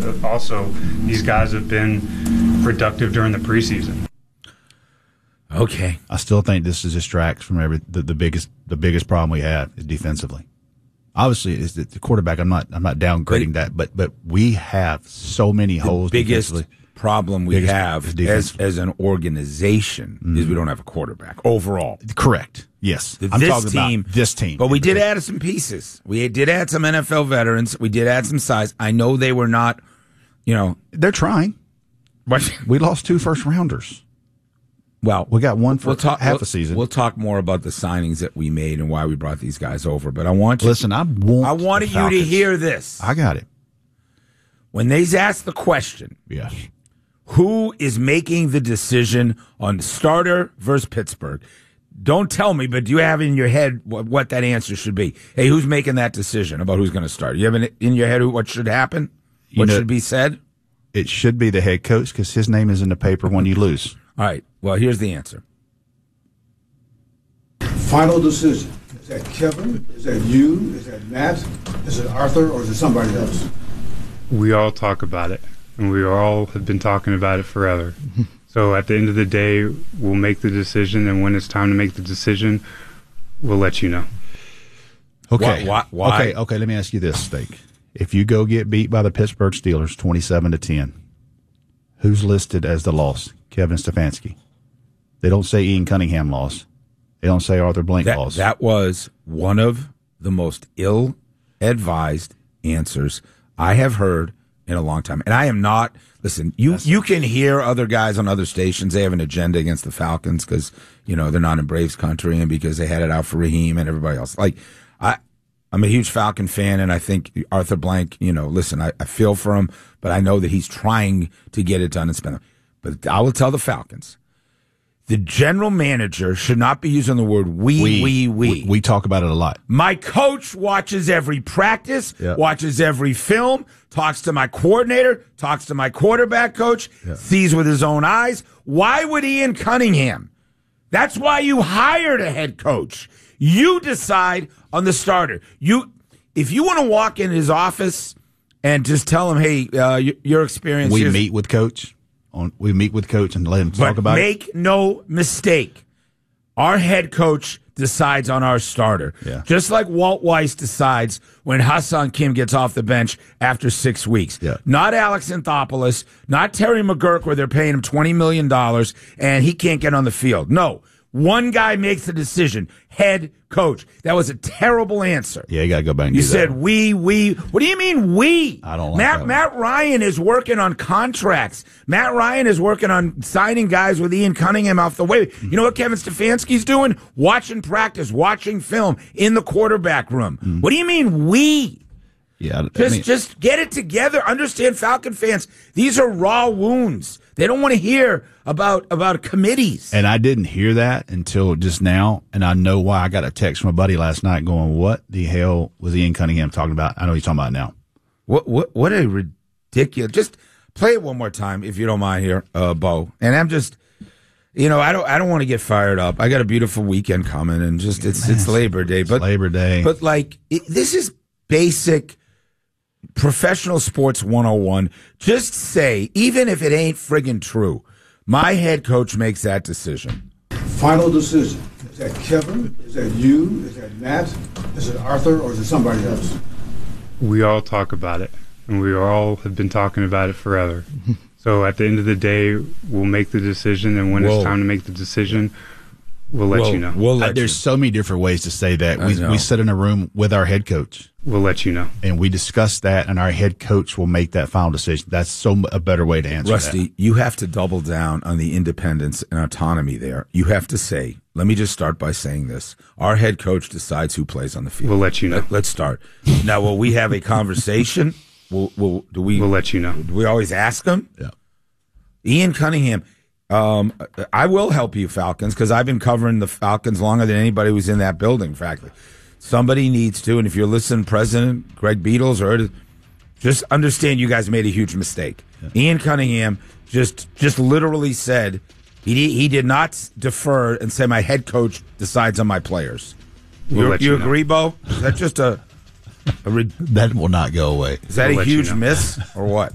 also these guys have been productive during the preseason. Okay. I still think this distracts from the biggest problem we have is defensively. Obviously, it's the quarterback. I'm not downgrading that, but we have so many holes. The biggest problem we have as an organization is we don't have a quarterback overall. Correct. Yes. I'm talking about this team. But we did add some pieces. We did add some NFL veterans. We did add some size. I know they were not, They're trying. But we lost 2 first-rounders. Well, we got one for half a season. We'll talk more about the signings that we made and why we brought these guys over. But I want you, listen. I wanted you to hear this. I got it. When they ask the question, yes, who is making the decision on starter versus Pittsburgh? Don't tell me, but do you have in your head what that answer should be? Hey, who's making that decision about who's going to start? You have in your head what should happen? What should be said? It should be the head coach because his name is in the paper when you lose. All right. Well, here's the answer. Final decision. Is that Kevin? Is that you? Is that Matt? Is it Arthur? Or is it somebody else? We all talk about it, and we all have been talking about it forever. So at the end of the day, we'll make the decision, and when it's time to make the decision, we'll let you know. Okay. Why? Okay. Let me ask you this, Steak. If you go get beat by the Pittsburgh Steelers 27-10, who's listed as the loss? Kevin Stefanski. They don't say Ian Cunningham lost. They don't say Arthur Blank lost. That was one of the most ill-advised answers I have heard in a long time. And I am not – listen, you can hear other guys on other stations. They have an agenda against the Falcons because, they're not in Braves country and because they had it out for Raheem and everybody else. Like, I'm a huge Falcon fan, and I think Arthur Blank, listen, I feel for him, but I know that he's trying to get it done and spend it. But I will tell the Falcons, the general manager should not be using the word we. We talk about it a lot. My coach watches every practice, watches every film, talks to my coordinator, talks to my quarterback coach, sees with his own eyes. Why would Ian Cunningham? That's why you hired a head coach. You decide on the starter. If you want to walk in his office and just tell him, hey, your experience. We meet with coach. We meet with coach and let him talk about it. Make no mistake. Our head coach decides on our starter. Yeah. Just like Walt Weiss decides when Hassan Kim gets off the bench after 6 weeks. Yeah. Not Alex Anthopoulos, not Terry McGurk where they're paying him $20 million and he can't get on the field. No. One guy makes the decision. Head coach. That was a terrible answer. Yeah, you got to go back and do that. You said we. What do you mean we? I don't like that. Matt Ryan is working on contracts. Matt Ryan is working on signing guys with Ian Cunningham off the way. You know what Kevin Stefanski's doing? Watching practice, watching film in the quarterback room. What do you mean we? Yeah, just get it together. Understand, Falcon fans, these are raw wounds. They don't want to hear about committees. And I didn't hear that until just now, and I know why. I got a text from a buddy last night going, what the hell was Ian Cunningham talking about? I know he's talking about it now. What a ridiculous. Just play it one more time, if you don't mind here, Bo. And I'm just, I don't want to get fired up. I got a beautiful weekend coming, and just it's Labor Day. But Labor Day. But this is basic professional sports 101. Just say, even if it ain't friggin' true, my head coach makes that decision. Final decision. Is that Kevin? Is that you? Is that Matt? Is it Arthur? Or is it somebody else? We all talk about it, and we all have been talking about it forever. So at the end of the day, we'll make the decision, and when it's time to make the decision, we'll let you know. There's so many different ways to say that. We sit in a room with our head coach. We'll let you know. And we discuss that, and our head coach will make that final decision. That's a better way to answer Rusty, that. you have to double down on the independence and autonomy there. You have to say, let me just start by saying this. Our head coach decides who plays on the field. We'll let you know. Let's start. Now, will we have a conversation? We'll let you know. Do we always ask him? Yeah. Ian Cunningham. I will help you, Falcons, because I've been covering the Falcons longer than anybody who's in that building, frankly. Somebody needs to, and if you're listening, President Greg Beatles, just understand you guys made a huge mistake. Yeah. Ian Cunningham just literally said he did not defer and say my head coach decides on my players. You agree, Bo? Is that just that will not go away? Is that a huge miss or what?